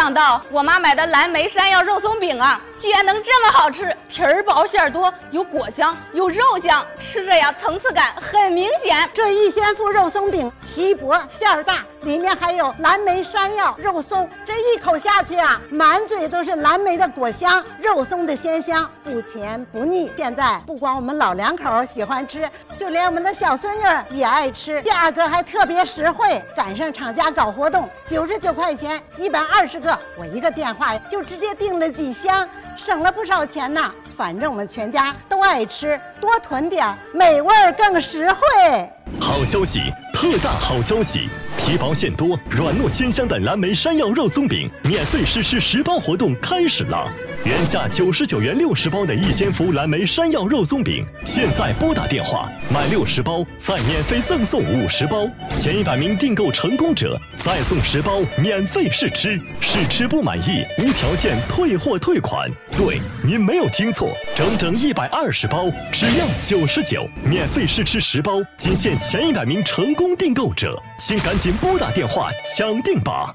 想到我妈买的蓝莓山药肉松饼啊，居然能这么好吃，皮儿薄馅儿多，有果香，有肉香，吃着呀层次感很明显。 这一仙福肉松饼皮薄馅儿大，里面还有蓝莓山药肉松，这一口下去啊，满嘴都是蓝莓的果香，肉松的鲜香，不甜不腻。现在不光我们老两口喜欢吃，就连我们的小孙女也爱吃，价格还特别实惠，赶上厂家搞活动，99块钱120个，我一个电话就直接订了几箱，省了不少钱呢。反正我们全家都爱吃，多囤点，美味更实惠。 好消息，特大好消息！皮薄馅多、软糯鲜香的蓝莓山药肉松饼免费试吃10包活动开始了。原价99元60包的一仙福蓝莓山药肉松饼，现在拨打电话买60包，再免费赠送50包，前100名订购成功者再送10包免费试吃，试吃不满意无条件退货退款。对，您没有听错，整整120包，只要99，免费试吃10包，仅限前100名成功订购者，请赶紧拨打电话抢订吧。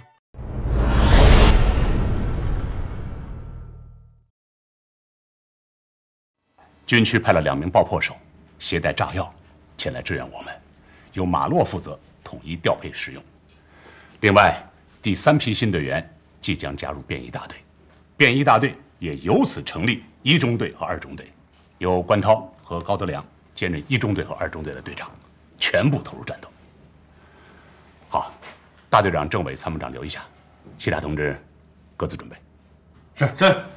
军区派了2名爆破手，携带炸药前来支援我们，由马洛负责统一调配使用。另外，第3批新队员即将加入便衣大队，便衣大队也由此成立1中队和2中队，由关涛和高德良兼任1中队和2中队的队长，全部投入战斗。好，大队长、政委、参谋长留一下，其他同志各自准备。 是。